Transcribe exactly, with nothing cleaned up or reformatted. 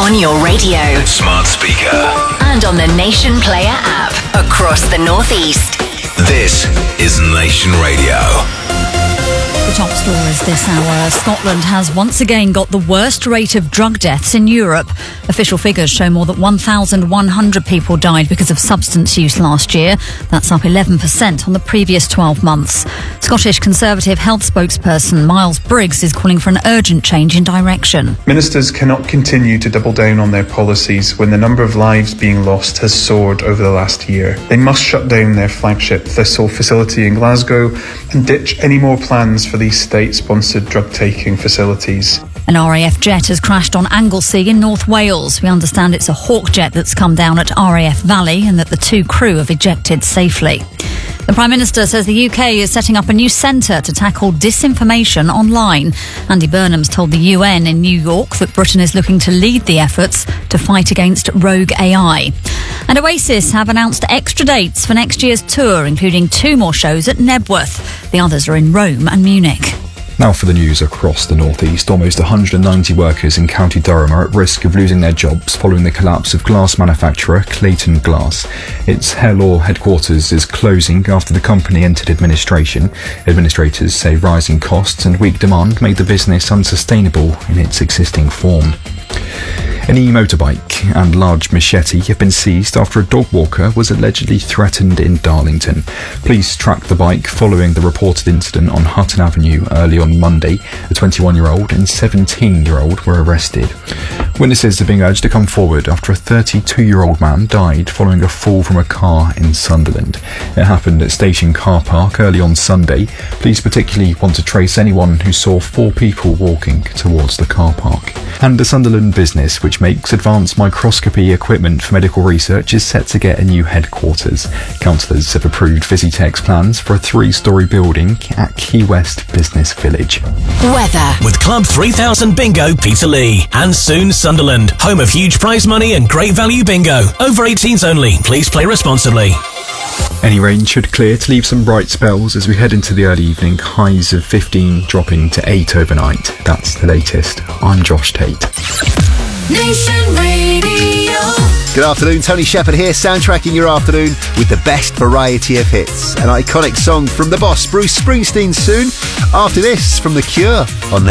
On your radio, smart speaker, and on the Nation Player app across the Northeast. This is Nation Radio. The top stories this hour. Scotland has once again got the worst rate of drug deaths in Europe. Official figures show more than one thousand one hundred people died because of substance use last year. That's up eleven percent on the previous twelve months. Scottish Conservative health spokesperson Miles Briggs is calling for an urgent change in direction. Ministers cannot continue to double down on their policies when the number of lives being lost has soared over the last year. They must shut down their flagship Thistle facility in Glasgow and ditch any more plans for these state-sponsored drug-taking facilities. An R A F jet has crashed on Anglesey in North Wales. We understand it's a Hawk jet that's come down at R A F Valley and that the two crew have ejected safely. The Prime Minister says the U K is setting up a new centre to tackle disinformation online. Andy Burnham's told the U N in New York that Britain is looking to lead the efforts to fight against rogue A I. And Oasis have announced extra dates for next year's tour, including two more shows at Nebworth. The others are in Rome and Munich. Now for the news across the northeast. Almost one hundred ninety workers in County Durham are at risk of losing their jobs following the collapse of glass manufacturer Clayton Glass. Its Hell headquarters is closing after the company entered administration. Administrators say rising costs and weak demand made the business unsustainable in its existing form. An e-motorbike and large machete have been seized after a dog walker was allegedly threatened in Darlington. Police tracked the bike following the reported incident on Hutton Avenue early on Monday. A twenty-one-year-old and seventeen-year-old were arrested. Witnesses are being urged to come forward after a thirty-two-year-old man died following a fall from a car in Sunderland. It happened at Station Car Park early on Sunday. Police particularly want to trace anyone who saw four people walking towards the car park. And the Sunderland business, which makes advanced microscopy equipment for medical research, is set to get a new headquarters. Councillors have approved Visitech's plans for a three-storey building at Key West Business Village. Weather. With Club three thousand Bingo Peterlee. And soon Sunderland, home of huge prize money and great value bingo. Over eighteens only. Please play responsibly. Any rain should clear to leave some bright spells as we head into the early evening. Highs of fifteen dropping to eight overnight. That's the latest. I'm Josh Tate. Nation Radio. Good afternoon, Tony Shepherd here, soundtracking your afternoon with the best variety of hits. An iconic song from the boss, Bruce Springsteen, soon. After this, from The Cure on